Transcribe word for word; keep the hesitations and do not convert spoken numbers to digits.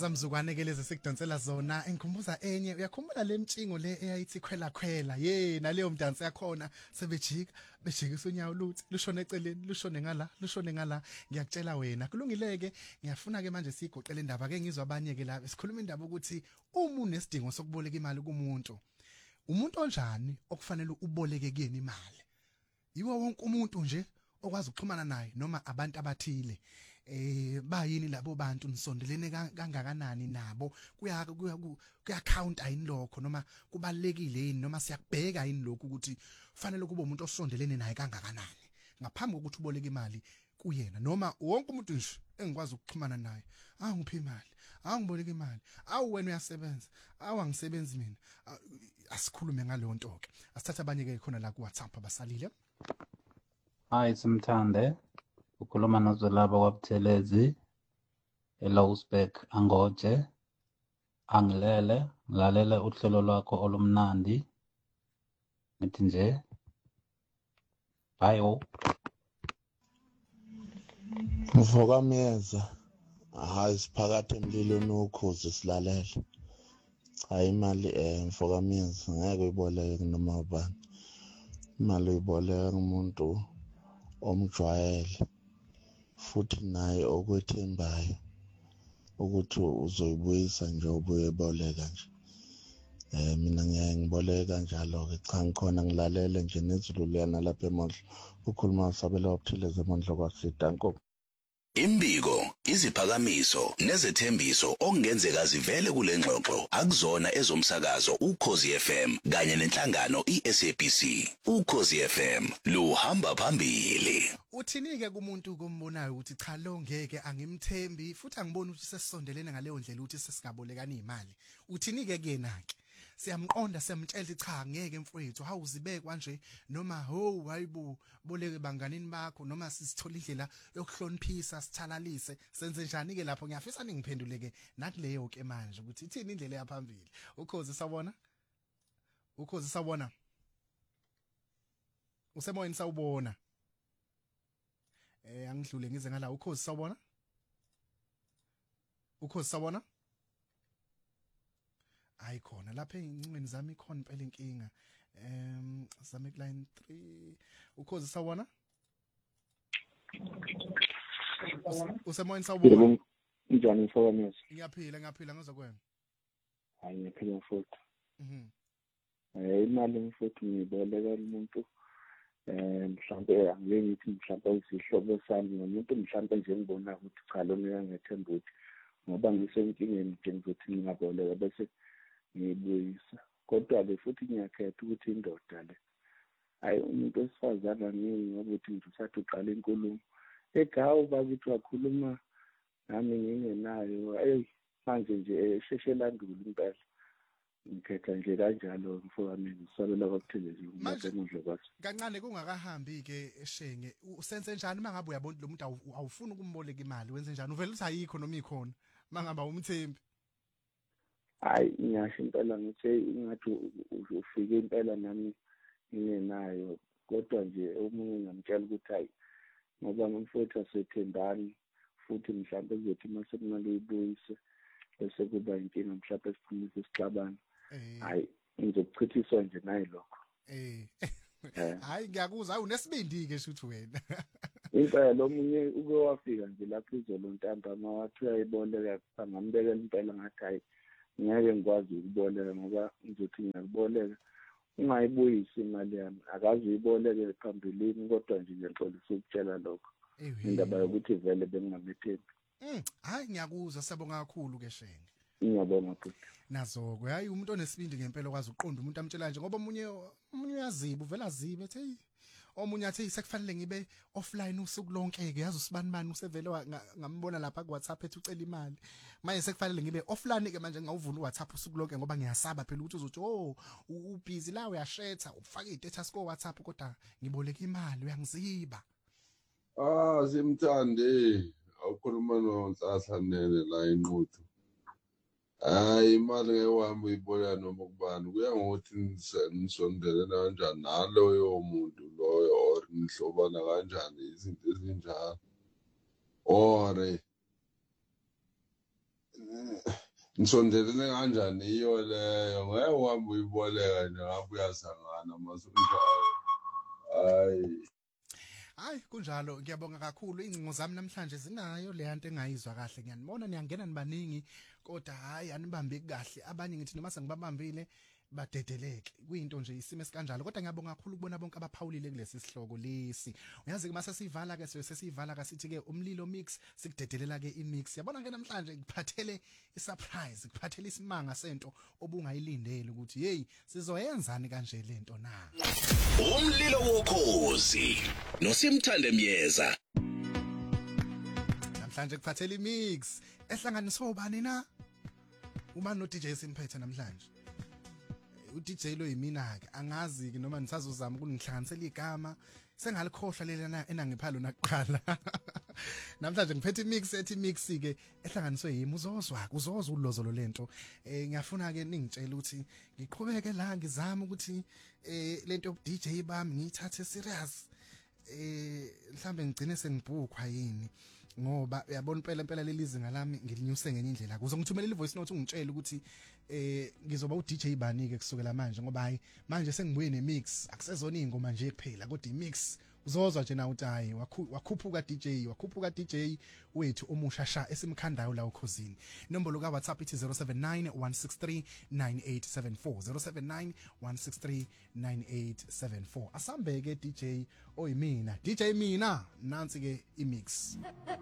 zamzukwane ke lezi sikudonsela zona engikhumbuza enye uyakhumbula lemtshingo le eyayithi khwela khwela ye naleyo mdansi yakhona sebejika bejikisa unyawo luthi lushone eceleni lushone ngala lushone ngala ngiyakutshela wena kulungileke ngiyafuna ke manje sigoqele indaba ke ngizwa abanye ke la sikhuluma indaba ukuthi uma unesidingo sokuboleka imali kumuntu umuntu onjani okufanele uboleke kuyena imali yiwo wonke umuntu nje okwazi ukuxhumana naye noma abantu abathile eh bayini labo bantu nisondelene kangakanani nabo kuya kuya counter yini lokho noma kubalekile yini noma siyakubheka yini lokho ukuthi kufanele kube umuntu osondelene naye kangakanani ngaphambi kokuthi uboleke imali kuyena noma wonke umuntu nje engikwazi ukuxhumana naye angiphi imali angiboleka imali awu wena uyasebenza awu angisebenzi mina asikhulume ngaleyo nto ke asithatha abanye ke khona la ku WhatsApp abasalile. Hi Simthande ukhuluma noZolaba kwaButhelezi eLowsburg Angoje angilele ngilalele uhlelo lwakho olumnandi ngithi nje bye. Mvokameza hayi siphakathi emlilo nokhozi silalela hayi imali eh mvokameza ngeke uyiboleke noma ubani imali uyiboleka umuntu omjwayele futhi naye okwethembayo ukuthi uzoyibuyisa nje ubuye boleka nje eh mina ngeke ngiboleka kanjalo ke cha ngikhona ngilalele nje nezulu liyana lapha eMondlo ukhuluma usabela waphileze eMondlo kwaSidanko. Imbiko, iziphakamiso, nezethembiso okungenzeka zivele kule ngxoxo akuzona ezomsakazo uKhosi F M kanye nenhlangano iS A B C. uKhosi F M luhamba phambili. Uthini-ke kumuntu kombonayo ukuthi cha lo ngeke angimthembi futhi angiboni ukuthi sesisondelene ngaleyo ndlela ukuthi sesingabolekana imali. Uthini-ke kuyena-ke? Siyamqonda siyamtshela cha ngeke mfowethu hawuzibekwa nje noma ho hayibo boleke banganini bakho noma sisithola indlela yokuhloniphisa sithalalise senze njani ke lapho ngiyafisa ningiphenduleke nakuleyo ke manje ukuthi ithini indlela yaphambili. Ukhozi sawubona Ukhozi sawubona Usemoyeni sawubona eh angidlule ngize ngala Ukhozi sawubona Ukhozi sawubona ayikhona lapha ezincweni zami ikhona impela inkinga em zame ku line three Ukhozi sawubona Usemoyeni sawubona njani mfowethu ngiyaphila ngiyaphila ngizokwenza hayi ngiyaphila mfowethu mhm eh imali mfowethu ngiboleka umuntu eh mhlambe angeke ngithi mhlambe usihlobo sami nomuntu mhlambe nje ngibona ukuthi cha lo mina ngethemba ukuthi ngoba ngisenkingeni ngizothi ngingaboleka bese ngibuyisa kodwa-ke futhi ngiyakhetha ukuthi indoda le hayi umuntu wesifazane angeke ukuthi ngithathe uqala inkulumo egawu bakithi wakhuluma nami ngingenayo hey manje nje esheshe landula impela ngikhetha nje kanjalo mfowami ngisabela kwaButhelezi manje emondlo kwathi kancane kungakahambi ke eshenge usenze njani mangabe uyabona lo muntu awufuni ukumboleka imali wenze njani uvela uthi ayikho noma ikhona mangaba umthembi hayi ngiyasho impela ngithi ingathi ufike impela nami ngingenayo kodwa nje omunye ngamtshela ukuthi hayi ngoba mfowethu asethembani futhi mhlawumbe kuzothi mase kumele uyibuyise bese kuba inkinga mhlawumbe esiphumisa isixabano hayi ngizokuchithiswa nje nayi lokho eh hayi ngiyakuzwa hayi unesibindi ke shothi wena impela omunye uke wafika nje lapho izolo ntambama wathi uyayiboleka angambekela impela ngathi hayi ngeke ngikwazi ukuboleka ngoba ngizothi ngiyakuboleka ungayibuyisi imali yami akazi uyiboleke phambilini kodwa nje ngiyexolisa ukutshela lokho indaba yokuthi vele bengingamethembi mm hayi ngiyakuzwa sabonga kakhulu ke shenge ngiyabonga futhi nazo ke hayi umuntu onesibindi ngempela okwazi uqonda umuntu amtshela nje ngoba umunye umunye uyaziba uvela azibe ethi hey omunye athi sekufanele ngibe offline usuku lonke ke yazi usibani bani usevele ngambona lapha ku WhatsApp ethi ucela imali manje sekufanele ngibe offline ke manje ngawuvula uWhatsApp usuku lonke ngoba ngiyasaba phela ukuthi uzothi oh ubusy la uyashetha ufaka istatus ko WhatsApp kodwa ngiboleka imali uyangiziba ah Simthande awukhuluma noNhlahla nene la enquthu hayi imali ngewami uyiboleka noma kubani kuya ngokuthi nisondelene kanjani naloyo muntu loyo or nihlobana kanjani izinto ezinjalo ore nisondelene kanjani iyo leyo ngeke uhambe uyiboleka nje ngapha uyasangana masunjalo hayi Hayi kunjalo ngiyabonga kakhulu ingcingo zami namhlanje zinayo le yanto engayizwa kahle ngiyanibona niyangena nibaningi kodwa hayi anibambeki kahle abanye ngithi noma sengibabambile badedeleke kuyinto nje isimo esikanjalo kodwa ngiyabonga kakhulu ukubona bonke abaphawulile kulesi sihloko lesi uyazi ke mase sivala ke sesivala ka sithi ke umlilo mix sikudedelela ke imix yabona ke namhlanje ngiphathele isurprise ngiphathele isimanga sento obungayilindele ukuthi hey sizoyenzani kanje lento na Umlilo wokhozi noSimthande Myeza namhlanje kuphathele imix ehlanganiswa ubani na uma no D J simphethe namhlanje u D J lo yimina ke angazi ke noma nisazozama ukunihlanganisela igama sengalikhohlwa lelana enangiphalo nakuqala namhlanje ngiphethe imix ethi mix ke ehlanganiswe yimi uzozwa uzozwa ulozolo lento eh ngiyafuna ke ningitshela ukuthi ngiqhubeke la ngizama ukuthi eh lento D J bami ngiyithathe serious eh mhlambe ngigcine sengibhukhwa yini ngoba uyabona impela impela lelizinga lami ngilinyuse ngenye indlela kuze ngithumele ivoice note ungitshela ukuthi eh ngizoba u D J bani ke kusukela manje ngoba hayi manje sengibuye nemix akusezona ingoma nje kuphela kodwa imix uzozwa nje na uthi hayi wakhuphuka D J wakhuphuka D J wethu omusha sha esimkhandayo la ukhosini inombolo ka WhatsApp ithi zero seven nine one six three nine eight seven four zero seven nine one six three nine eight seven four asambeke D J oyimina D J mina nansi ke imix